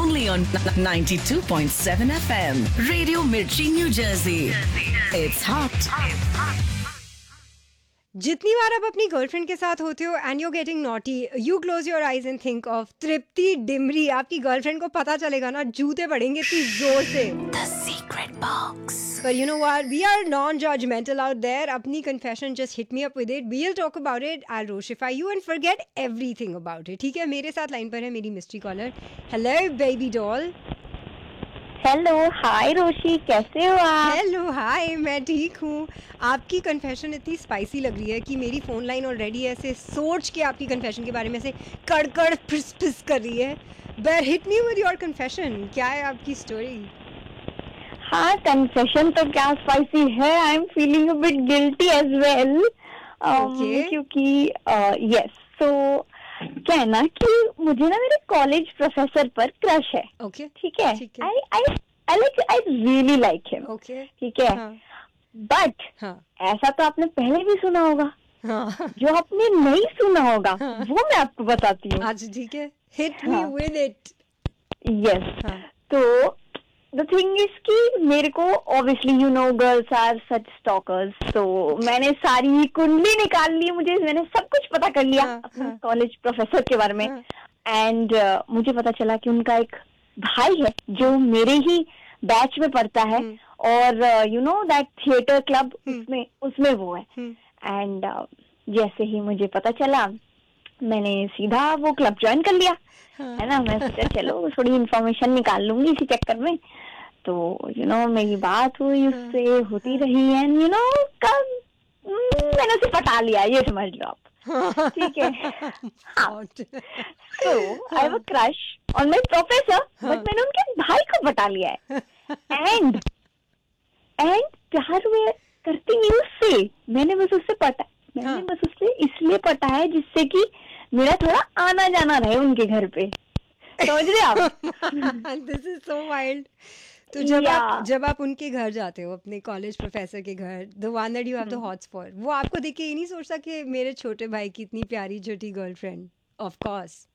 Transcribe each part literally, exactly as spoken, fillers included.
only on ninety-two point seven F M. Radio Mirchi, New Jersey. It's hot. जितनी बार आप अपनी girlfriend के साथ होते हो and you getting naughty, you close your eyes and think of तृप्ति डिमरी. आपकी girlfriend को पता चलेगा ना, जूते पड़ेंगे इतनी जोर से. The secret box. But you know what? We are non-judgmental out there. अपनी confession, just hit me up with it. We'll talk about it. I'll roshify you and forget everything about it. ठीक है, मेरे साथ line पर है मेरी mystery collar. Hello baby doll. Hello, हाय रोशी, कैसे हो आप? हेलो हाय, मैं ठीक हूँ. आपकी कन्फेशन इतनी स्पाइसी लग रही है कि मेरी फ़ोन लाइन ऑलरेडी ऐसे सोच के आपकी कन्फेशन के बारे में ऐसे कड़कड़ फिस फिस कर रही है. But hit me with your confession. क्या है आपकी स्टोरी? हाँ, कन्फेशन तो क्या स्पाइसी है. I am feeling a bit guilty as well, क्योंकि यस, सो क्या है ना कि मुझे ना मेरे कॉलेज प्रोफेसर पर क्रश है. ओके, ठीक है. आई आई I like I really like him. Okay, ठीक है. बट ऐसा तो आपने पहले भी सुना होगा. हाँ, जो आपने नहीं सुना होगा वो मैं आपको बताती हूँ. आज ठीक है, hit me with it. Yes, तो द थिंग इज कि मेरे को obviously you know girls are such stalkers, तो मैंने सारी कुंडली निकाल ली. मुझे मैंने सब कुछ पता कर लिया हाँ, अपने हाँ, कॉलेज प्रोफेसर के बारे में. हाँ, एंड uh, मुझे पता चला कि उनका एक भाई है जो मेरे ही बैच में पढ़ता है, और you know that theatre club, उसमें उसमें वो है. एंड uh, जैसे ही मुझे पता चला, मैंने सीधा वो क्लब ज्वाइन कर लिया. हाँ, है ना. मैं सोचा चलो थोड़ी इन्फॉर्मेशन निकाल लूंगी इसी चक्कर में. तो यू you नो know, मेरी बात हुई उससे, होती रही, एंड यू नो कब मैंने उसे पटा लिया, ये समझ लो आप. ठीक है. तो I have a crush on my professor, but मैंने उनके भाई को पटा लिया है. एंड एंड प्यार में करती नहीं उससे. मैंने बस उससे पटा मैंने बस उससे इसलिए पटा है जिससे कि मेरा थोड़ा आना जाना रहे उनके घर पे. समझ रहे आप? This is so wild. तो जब Yeah. आप जब आप उनके घर जाते हो, अपने कॉलेज प्रोफेसर के घर, the one that you have the hots for, वो आपको देख के ये नहीं सोचता कि मेरे छोटे भाई की इतनी प्यारी छोटी गर्लफ्रेंड? Of course.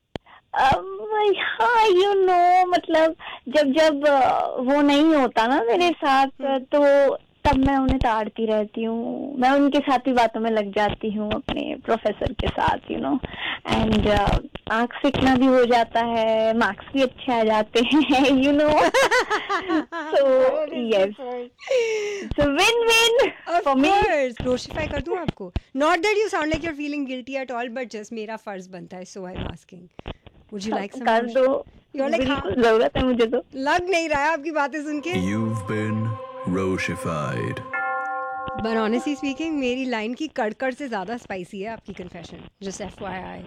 हाँ, यू नो मतलब जब जब uh, वो नहीं होता ना मेरे साथ, तो तब मैं उन्हें ताड़ती रहती हूँ. मैं उनके साथ ही बातों में लग जाती हूँ, अपने प्रोफेसर के साथ, यू नो. एंड आँख सिकना भी हो जाता है, मार्क्स भी अच्छे आ जाते हैं, you know. So yes, so win win for me. रोशिफाई कर दूं आपको? Not that you sound like you are feeling guilty at all, but just मेरा फर्ज बनता है, सो I am asking. Would you like some? कर दो. बिल्कुल जरूरत है मुझे. तो लग नहीं रहा है आपकी बातें सुन के. You've been Roshified. But honestly speaking, मेरी लाइन की कड़कड़ से ज्यादा स्पाइसी है आपकी confession. Just F Y I.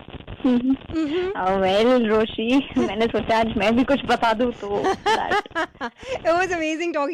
Well रोशी, मैंने सोचा आज मैं भी कुछ बता दूं, तो It was amazing talking